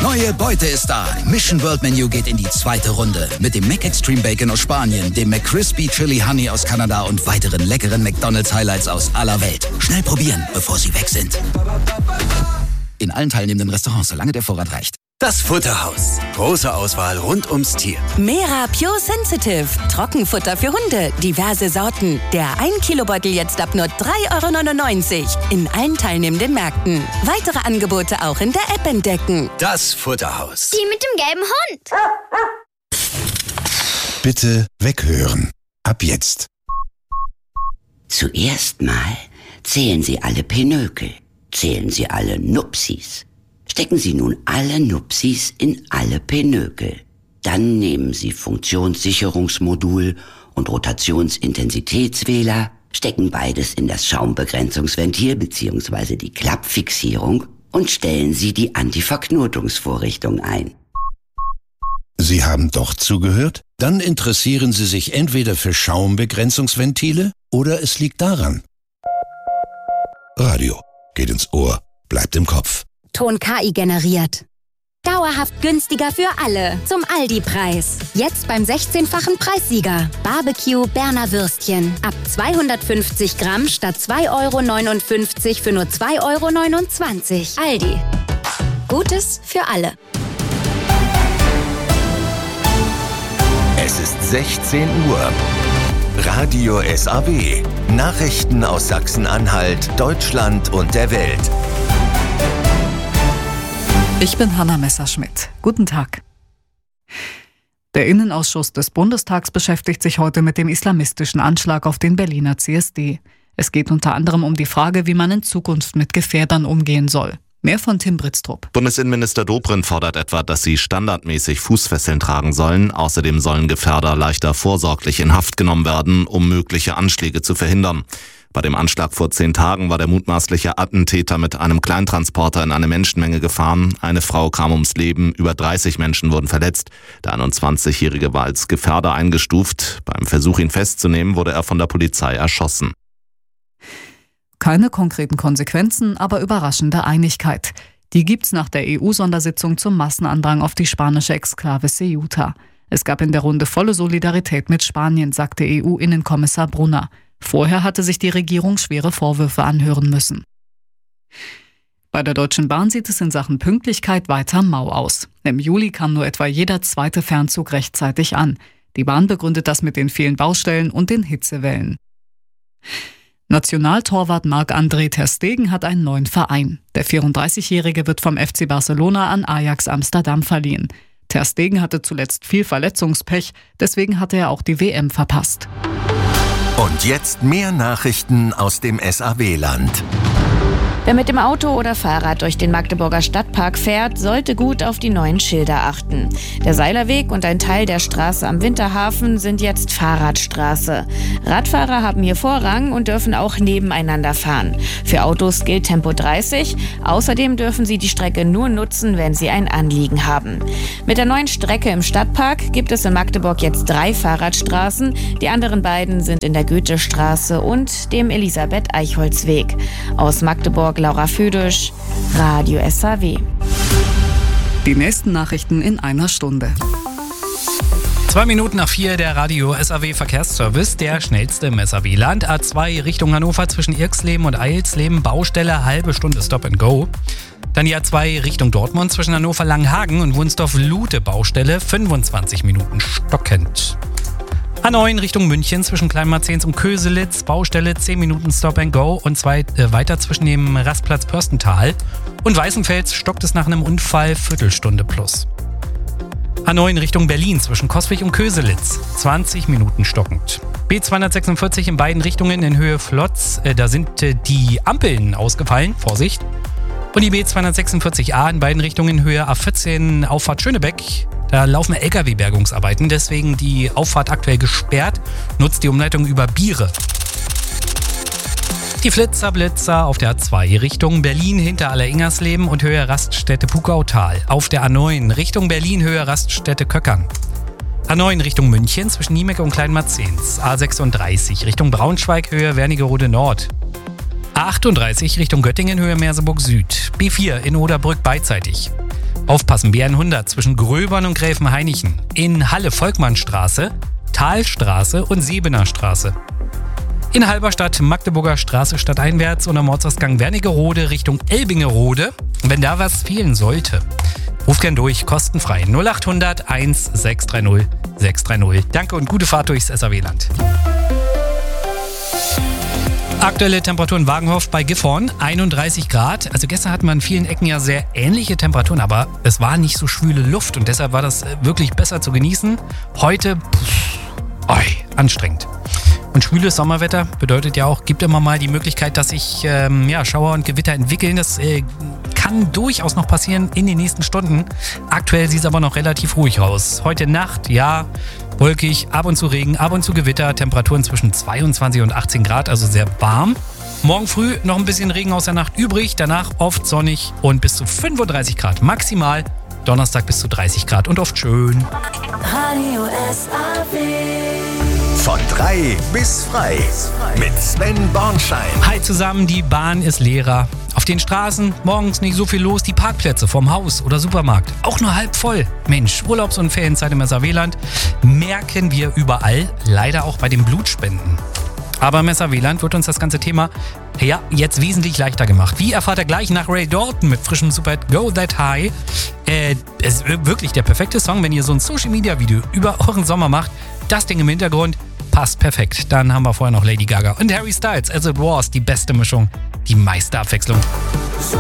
Neue Beute ist da. Mission World Menu geht in die zweite Runde. Mit dem Mac Extreme Bacon aus Spanien, dem McCrispy Chili Honey aus Kanada und weiteren leckeren McDonald's Highlights aus aller Welt. Schnell probieren, bevor sie weg sind. In allen teilnehmenden Restaurants, solange der Vorrat reicht. Das Futterhaus. Große Auswahl rund ums Tier. Mera Pure Sensitive. Trockenfutter für Hunde. Diverse Sorten. Der 1 Kilo Beutel jetzt ab nur 3,99 € in allen teilnehmenden Märkten. Weitere Angebote auch in der App entdecken. Das Futterhaus. Die mit dem gelben Hund. Bitte weghören. Ab jetzt. Zuerst mal zählen Sie alle Pinökel. Zählen Sie alle Nupsis. Stecken Sie nun alle Nupsis in alle Pinökel. Dann nehmen Sie Funktionssicherungsmodul und Rotationsintensitätswähler, stecken beides in das Schaumbegrenzungsventil bzw. die Klappfixierung und stellen Sie die Antiverknotungsvorrichtung ein. Sie haben doch zugehört? Dann interessieren Sie sich entweder für Schaumbegrenzungsventile oder es liegt daran. Radio geht ins Ohr, bleibt im Kopf. Ton KI generiert. Dauerhaft günstiger für alle. Zum Aldi-Preis. Jetzt beim 16-fachen Preissieger. Barbecue Berner Würstchen. Ab 250 Gramm statt 2,59 € für nur 2,29 €. Aldi. Gutes für alle. Es ist 16 Uhr. Radio SAW. Nachrichten aus Sachsen-Anhalt, Deutschland und der Welt. Ich bin Hanna Messerschmidt. Guten Tag. Der Innenausschuss des Bundestags beschäftigt sich heute mit dem islamistischen Anschlag auf den Berliner CSD. Es geht unter anderem um die Frage, wie man in Zukunft mit Gefährdern umgehen soll. Mehr von Tim Britztrup. Bundesinnenminister Dobrindt fordert etwa, dass sie standardmäßig Fußfesseln tragen sollen. Außerdem sollen Gefährder leichter vorsorglich in Haft genommen werden, um mögliche Anschläge zu verhindern. Bei dem Anschlag vor 10 Tagen war der mutmaßliche Attentäter mit einem Kleintransporter in eine Menschenmenge gefahren. Eine Frau kam ums Leben, über 30 Menschen wurden verletzt. Der 21-Jährige war als Gefährder eingestuft. Beim Versuch, ihn festzunehmen, wurde er von der Polizei erschossen. Keine konkreten Konsequenzen, aber überraschende Einigkeit. Die gibt's nach der EU-Sondersitzung zum Massenandrang auf die spanische Exklave Ceuta. Es gab in der Runde volle Solidarität mit Spanien, sagte EU-Innenkommissar Brunner. Vorher hatte sich die Regierung schwere Vorwürfe anhören müssen. Bei der Deutschen Bahn sieht es in Sachen Pünktlichkeit weiter mau aus. Im Juli kam nur etwa jeder zweite Fernzug rechtzeitig an. Die Bahn begründet das mit den vielen Baustellen und den Hitzewellen. Nationaltorwart Marc-André ter Stegen hat einen neuen Verein. Der 34-Jährige wird vom FC Barcelona an Ajax Amsterdam verliehen. Ter Stegen hatte zuletzt viel Verletzungspech, deswegen hatte er auch die WM verpasst. Und jetzt mehr Nachrichten aus dem SAW-Land. Wer mit dem Auto oder Fahrrad durch den Magdeburger Stadtpark fährt, sollte gut auf die neuen Schilder achten. Der Seilerweg und ein Teil der Straße am Winterhafen sind jetzt Fahrradstraße. Radfahrer haben hier Vorrang und dürfen auch nebeneinander fahren. Für Autos gilt Tempo 30. Außerdem dürfen sie die Strecke nur nutzen, wenn sie ein Anliegen haben. Mit der neuen Strecke im Stadtpark gibt es in Magdeburg jetzt 3 Fahrradstraßen. Die anderen beiden sind in der Goethestraße und dem Elisabeth-Eichholz-Weg. Aus Magdeburg Laura Füdisch, Radio SAW. Die nächsten Nachrichten in einer Stunde. 2 Minuten nach 4 der Radio SAW Verkehrsservice, der schnellste im SAW-Land. A2 Richtung Hannover zwischen Irxleben und Eilsleben, Baustelle, halbe Stunde Stop and Go. Dann die A2 Richtung Dortmund zwischen Hannover Langenhagen und Wunsdorf-Lute, Baustelle, 25 Minuten stockend. A9 Richtung München zwischen Kleinmarzens und Köselitz, Baustelle 10 Minuten Stop and Go und weiter zwischen dem Rastplatz Pörstental und Weißenfels stockt es nach einem Unfall, Viertelstunde plus. A9 Richtung Berlin zwischen Coswig und Köselitz, 20 Minuten stockend. B246 in beiden Richtungen in Höhe Flotz, da sind die Ampeln ausgefallen, Vorsicht. Und die B246a in beiden Richtungen in Höhe A14 Auffahrt Schönebeck. Da laufen LKW-Bergungsarbeiten, deswegen die Auffahrt aktuell gesperrt. Nutzt die Umleitung über Biere. Die Blitzer auf der A2 Richtung Berlin hinter Alleringersleben und Höhe Raststätte Pukautal. Auf der A9 Richtung Berlin Höhe Raststätte Köckern. A9 Richtung München zwischen Niemecke und Kleinmarzens. A36 Richtung Braunschweig Höhe Wernigerode Nord. A38 Richtung Göttingen Höhe Merseburg Süd. B4 in Oderbrück beidseitig. Aufpassen, B100 zwischen Gröbern und Gräfenhainichen. In Halle Volkmannstraße, Talstraße und Sebener Straße. In Halberstadt, Magdeburger Straße stadteinwärts und am Ortsausgang Wernigerode Richtung Elbingerode. Wenn da was fehlen sollte, ruft gern durch, kostenfrei 0800 1630 630. Danke und gute Fahrt durchs SAW-Land. Aktuelle Temperatur in Wagenhof bei Gifhorn, 31 Grad. Also gestern hatten wir in vielen Ecken ja sehr ähnliche Temperaturen, aber es war nicht so schwüle Luft und deshalb war das wirklich besser zu genießen. Heute, anstrengend. Und schwüles Sommerwetter bedeutet ja auch, gibt immer mal die Möglichkeit, dass sich Schauer und Gewitter entwickeln. Das kann durchaus noch passieren in den nächsten Stunden. Aktuell sieht es aber noch relativ ruhig aus. Heute Nacht, ja, wolkig, ab und zu Regen, ab und zu Gewitter. Temperaturen zwischen 22 und 18 Grad, also sehr warm. Morgen früh noch ein bisschen Regen aus der Nacht übrig. Danach oft sonnig und bis zu 35 Grad maximal. Donnerstag bis zu 30 Grad und oft schön. Radio SAW. Von 3 bis frei mit Sven Bornschein. Hi zusammen, die Bahn ist leerer. Auf den Straßen morgens nicht so viel los. Die Parkplätze vom Haus oder Supermarkt auch nur halb voll. Mensch, Urlaubs- und Ferienzeit im SAW-Land merken wir überall. Leider auch bei den Blutspenden. Aber im SAW-Land wird uns das ganze Thema jetzt wesentlich leichter gemacht. Wie erfahrt ihr gleich nach Ray Dalton mit frischem Superhit Go That High. Es ist wirklich der perfekte Song, wenn ihr so ein Social-Media-Video über euren Sommer macht. Das Ding im Hintergrund passt perfekt. Dann haben wir vorher noch Lady Gaga und Harry Styles. As It Was, die beste Mischung, die meiste Abwechslung.